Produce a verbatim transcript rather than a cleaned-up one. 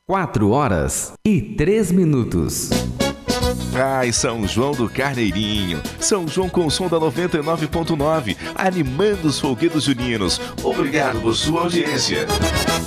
Quatro horas e três minutos. Ai, São João do Carneirinho. São João com o som da noventa e nove ponto nove, animando os folguedos juninos. Obrigado por sua audiência.